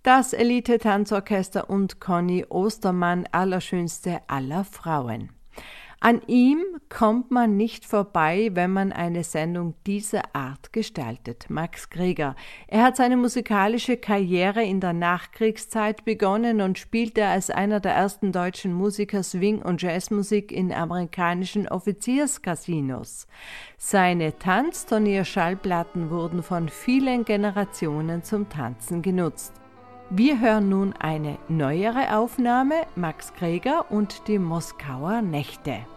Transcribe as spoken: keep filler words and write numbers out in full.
das Elite-Tanzorchester und Conny Ostermann, allerschönste aller Frauen. An ihm kommt man nicht vorbei, wenn man eine Sendung dieser Art gestaltet. Max Greger. Er hat seine musikalische Karriere in der Nachkriegszeit begonnen und spielte als einer der ersten deutschen Musiker Swing- und Jazzmusik in amerikanischen Offizierscasinos. Seine Tanzturnier-Schallplatten wurden von vielen Generationen zum Tanzen genutzt. Wir hören nun eine neuere Aufnahme, Max Greger und die Moskauer Nächte.